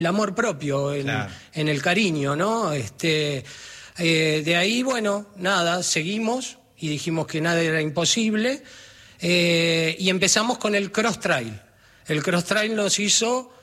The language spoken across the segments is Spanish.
el amor propio, en el cariño, ¿no? De ahí, bueno, nada, seguimos y dijimos que nada era imposible y empezamos con el cross trail. El cross trail nos hizo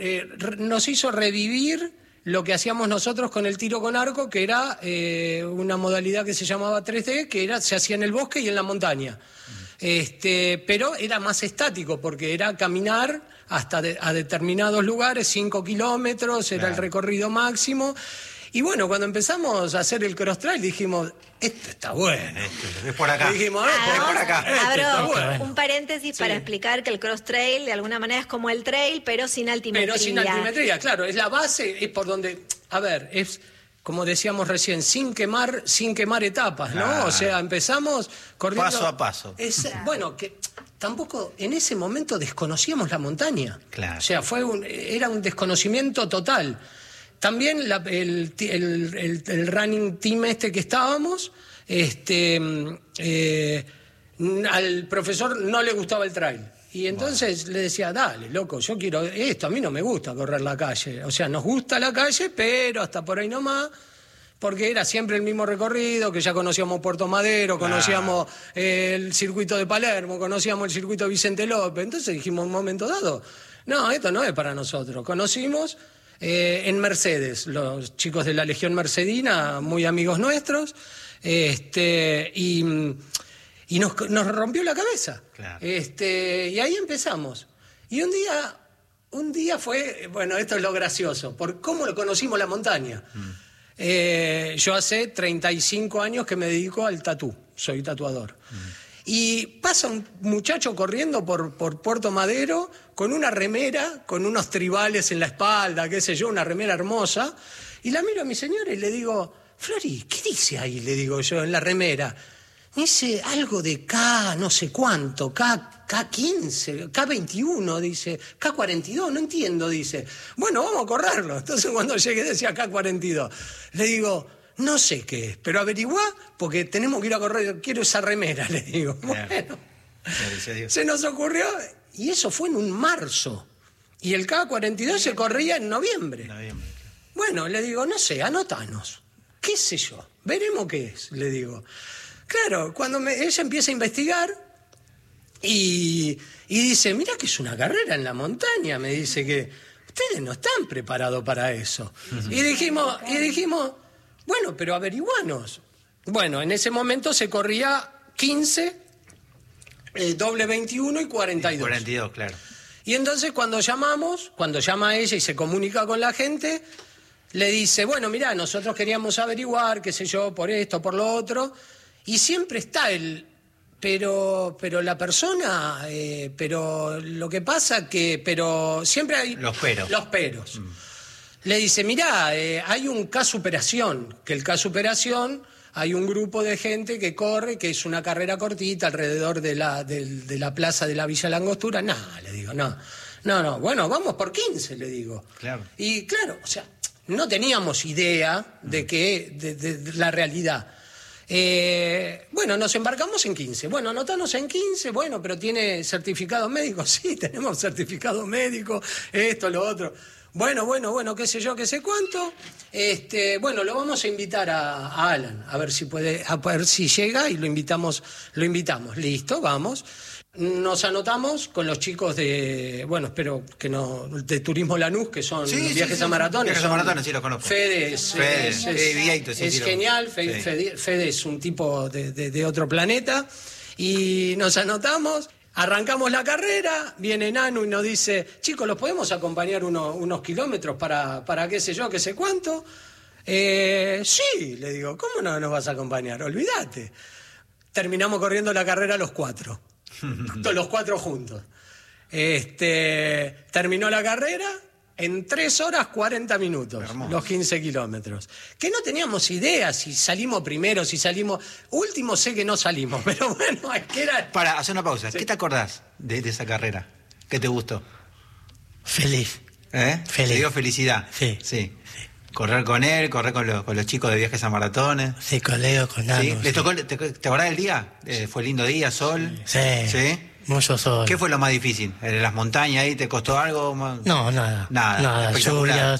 revivir lo que hacíamos nosotros con el tiro con arco, que era una modalidad que se llamaba 3D, que se hacía en el bosque y en la montaña. Pero era más estático porque era caminar hasta a determinados lugares, 5 kilómetros, era el recorrido máximo. Y bueno, cuando empezamos a hacer el cross trail dijimos, esto está bueno. Es por acá. Dijimos, es por acá. Abro un paréntesis para explicar que el cross trail de alguna manera es como el trail, pero sin altimetría. Pero sin altimetría, claro, es la base, es por donde, a ver, es como decíamos recién, sin quemar etapas, ¿no? O sea, empezamos corriendo paso a paso. Bueno, que tampoco en ese momento desconocíamos la montaña. Claro. O sea, era un desconocimiento total. También el running team que estábamos, al profesor no le gustaba el trail. Y entonces le decía, dale, loco, yo quiero esto, a mí no me gusta correr la calle. O sea, nos gusta la calle, pero hasta por ahí nomás, porque era siempre el mismo recorrido, que ya conocíamos Puerto Madero, conocíamos el circuito de Palermo, conocíamos el circuito de Vicente López. Entonces dijimos en un momento dado, no, esto no es para nosotros. Conocimos en Mercedes, los chicos de la Legión Mercedina, muy amigos nuestros, y nos rompió la cabeza. Claro. Y ahí empezamos. Y un día fue, bueno, esto es lo gracioso, por cómo conocimos la montaña. Yo hace 35 años que me dedico al tatú, soy tatuador. Y pasa un muchacho corriendo por Puerto Madero con una remera, con unos tribales en la espalda, qué sé yo, una remera hermosa. Y la miro a mi señora y le digo, Flori, ¿qué dice ahí? Le digo yo, en la remera. Me dice algo de K, no sé cuánto, K15, K21, dice, K42, no entiendo, dice. Bueno, vamos a correrlo. Entonces cuando llegué decía K42. Le digo, no sé qué es, pero averiguá, porque tenemos que ir a correr, quiero esa remera, le digo. Bueno, se nos ocurrió, y eso fue en un marzo. Y el K42 se corría en noviembre. Bueno, le digo, no sé, anotanos. ¿Qué sé yo? Veremos qué es, le digo. Claro, cuando ella empieza a investigar y dice, mira que es una carrera en la montaña, me dice que ustedes no están preparados para eso. Y dijimos, bueno, pero averiguanos. Bueno, en ese momento se corría 15, doble 21 y 42. 42, claro. Y entonces cuando llama ella y se comunica con la gente, le dice, bueno, mirá, nosotros queríamos averiguar, qué sé yo, por esto, por lo otro. Y siempre está pero la persona, pero lo que pasa pero siempre hay los peros. Le dice, mirá, hay un K-Superación, que el K-Superación hay un grupo de gente que corre, que es una carrera cortita alrededor de la plaza de la Villa Langostura. No, le digo, no, bueno, vamos por 15, le digo. Claro. Y claro, o sea, no teníamos idea de la realidad. Bueno, nos embarcamos en 15. Bueno, anotanos en 15, bueno, pero ¿tiene certificado médico? Sí, tenemos certificado médico, esto, lo otro. Bueno, qué sé yo, qué sé cuánto. Bueno, lo vamos a invitar a Alan, a ver si puede, a ver si llega y lo invitamos. Listo, vamos. Nos anotamos con los chicos de, bueno, espero que no, de Turismo Lanús, que son viajes a maratones. Viajes a maratones, sí, los conozco. Fede es genial, Fede es un tipo de otro planeta. Y nos anotamos, arrancamos la carrera, viene Nanu y nos dice, chicos, ¿los podemos acompañar unos kilómetros para qué sé yo, qué sé cuánto? Sí, le digo, ¿cómo no nos vas a acompañar? Olvídate. Terminamos corriendo la carrera los 4. Los 4 juntos. Terminó la carrera en 3 horas 40 minutos. Hermoso. Los 15 kilómetros. Que no teníamos idea si salimos primero, si salimos último, sé que no salimos, pero bueno, es que era... Para hacer una pausa, sí. ¿Qué te acordás de esa carrera? ¿Qué te gustó? Feliz. Feliz. Te dio felicidad. Sí. Correr con él, correr con los chicos de viajes a maratones. Sí, con Leo, con Nano. ¿Sí? ¿Te acordás del día? ¿Fue lindo día, sol? Sí. ¿Sí? mucho sol. ¿Qué fue lo más difícil? ¿En las montañas ahí te costó algo? No, nada. Nada, espectacular. Lluvia,